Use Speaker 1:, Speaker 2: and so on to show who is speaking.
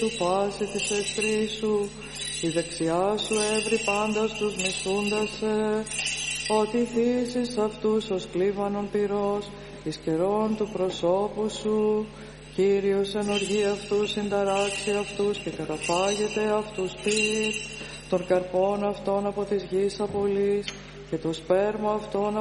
Speaker 1: σου πάση της εχθρής σου, η δεξιά σου έβρι πάντα στους μισούντας σε, ότι θύσεις αυτούς ως κλίβανον πυρός, εις καιρών του προσώπου σου. Κύριος εν οργή αυτούς συνταράξει αυτούς και καταφάγεται αυτούς πυρ, των καρπών αυτών από της γης απολύς και το σπέρμα αυτών